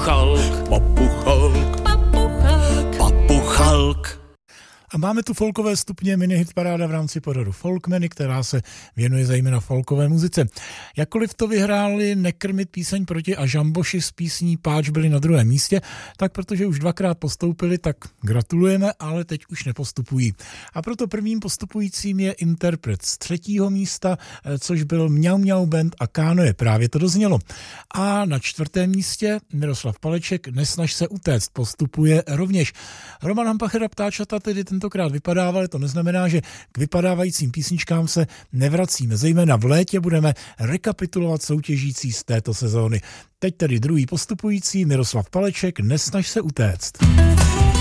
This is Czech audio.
Papuchalk, papuchalk, papuchalk, papuchalk. A máme tu folkové stupně minihit paráda v rámci pořadu Folkmeny, která se věnuje zejména folkové muzice. Jakkoliv to vyhráli Nekrmit píseň proti a Žamboši s písní Páč byli na druhém místě, tak protože už dvakrát postoupili, tak gratulujeme, ale teď už nepostupují. A proto prvním postupujícím je interpret z třetího místa, což byl Mňau Mňau Band a Kánoe, právě to doznělo. A na čtvrtém místě Miroslav Paleček, Nesnaž se utéct, postupuje rovněž. Roman Hampachera a Ptáčata tedy tentokrát vypadávali, to neznamená, že k vypadávajícím písničkám se nevracíme. Zejména v létě budeme rekapitulovat soutěžící z této sezóny. Teď tedy druhý postupující Miroslav Paleček, Nesnaž se utéct.